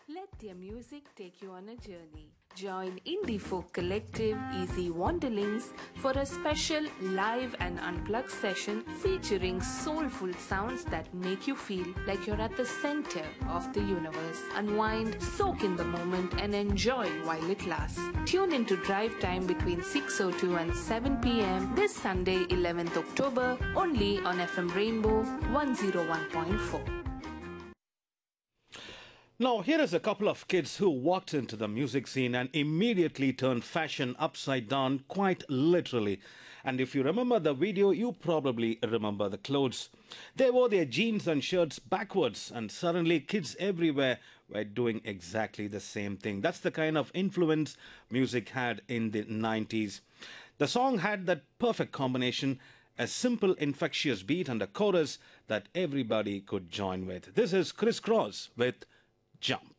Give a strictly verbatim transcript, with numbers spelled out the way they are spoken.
Let their music take you on a journey. Join Indie Folk Collective Easy Wanderlings for a special live and unplugged session featuring soulful sounds that make you feel like you're at the center of the universe. Unwind, soak in the moment, and enjoy while it lasts. Tune into Drive Time between six oh two and seven p m this Sunday, eleventh October, only on F M Rainbow one oh one point four. Now, here is a couple of kids who walked into the music scene and immediately turned fashion upside down, quite literally. And if you remember the video, you probably remember the clothes. They wore their jeans and shirts backwards, and suddenly kids everywhere were doing exactly the same thing. That's the kind of influence music had in the nineties. The song had that perfect combination, a simple, infectious beat and a chorus that everybody could join with. This is Criss Cross with Jump.